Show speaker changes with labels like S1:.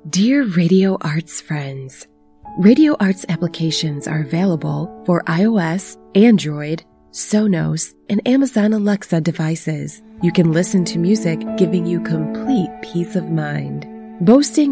S1: Dear Radio Arts friends, Radio Arts applications are available for iOS, Android, Sonos, and Amazon Alexa devices. You can listen to music giving you complete peace of mind. Boasting